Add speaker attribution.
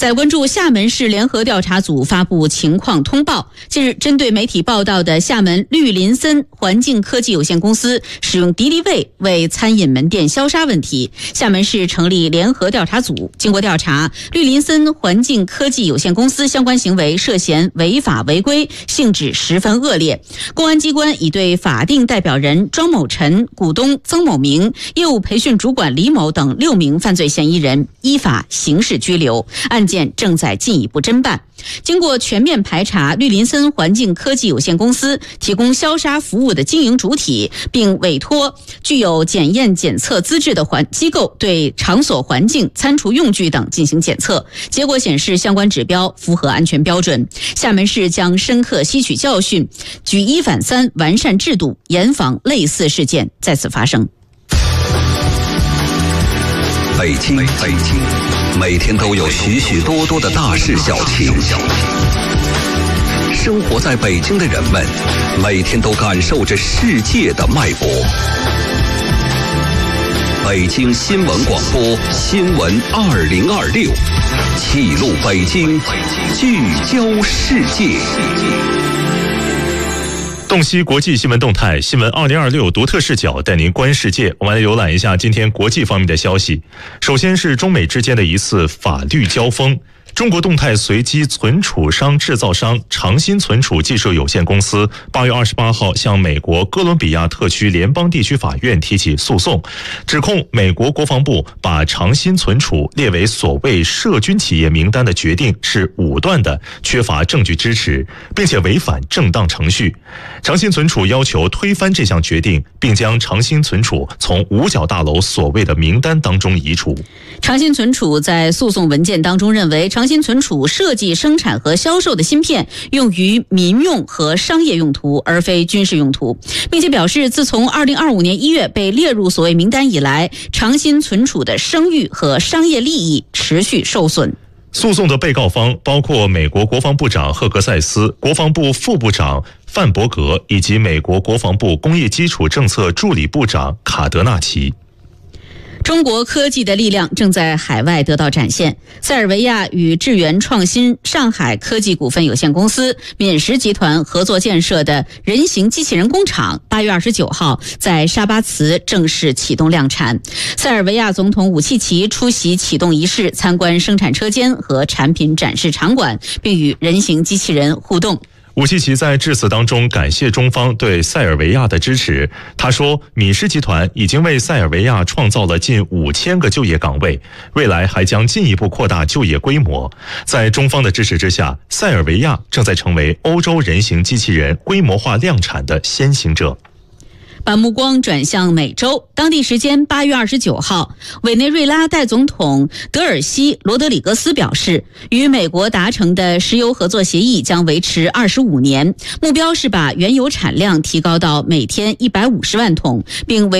Speaker 1: 在关注厦门市联合调查组发布情况通报。近日，针对媒体报道的厦门绿林森环境科技有限公司使用敌敌畏为餐饮门店消杀问题，厦门市成立联合调查组。经过调查，绿林森环境科技有限公司相关行为涉嫌违法违规，性质十分恶劣。公安机关已对法定代表人庄某晨、股东曾某明、业务培训主管李某等6名犯罪嫌疑人依法刑事拘留，案件正在进一步侦办。经过全面排查，绿林森环境科技有限公司提供消杀服务的经营主体，并委托具有检验检测资质的机构对场所环境、餐厨用具等进行检测，结果显示相关指标符合安全标准。厦门市将深刻吸取教训，举一反三，完善制度，严防类似事件再次发生。
Speaker 2: 北京，每天都有许许多多的大事小情。生活在北京的人们，每天都感受着世界的脉搏。北京新闻广播新闻2026，记录北京，聚焦世界。
Speaker 3: 洞悉国际新闻动态，新闻2026独特视角带您观世界。我们来浏览一下今天国际方面的消息。首先是中美之间的一次法律交锋。中国动态随机存储商制造商长鑫存储技术有限公司8月28号向美国哥伦比亚特区联邦地区法院提起诉讼，指控美国国防部把长鑫存储列为所谓涉军企业名单的决定是武断的，缺乏证据支持，并且违反正当程序。长鑫存储要求推翻这项决定，并将长鑫存储从五角大楼所谓的名单当中移除。
Speaker 1: 长鑫存储在诉讼文件当中认为，长鑫存储设计、生产和销售的芯片用于民用和商业用途，而非军事用途，并且表示，自从2025年1月被列入所谓名单以来，长鑫存储的声誉和商业利益持续受损。
Speaker 3: 诉讼的被告方包括美国国防部长赫格塞斯、国防部副部长范伯格以及美国国防部工业基础政策助理部长卡德纳奇。
Speaker 1: 中国科技的力量正在海外得到展现。塞尔维亚与智源创新上海科技股份有限公司、闽石集团合作建设的人形机器人工厂8月29号在沙巴茨正式启动量产。塞尔维亚总统武契奇出席启动仪式，参观生产车间和产品展示场馆，并与人形机器人互动。
Speaker 3: 武契奇在致辞当中感谢中方对塞尔维亚的支持。他说，闽石集团已经为塞尔维亚创造了近5000个就业岗位，未来还将进一步扩大就业规模。在中方的支持之下，塞尔维亚正在成为欧洲人形机器人规模化量产的先行者。
Speaker 1: 把目光转向美洲，当地时间8月29号，委内瑞拉代总统德尔西·罗德里格斯表示，与美国达成的石油合作协议将维持25年，目标是把原油产量提高到每天150万桶，并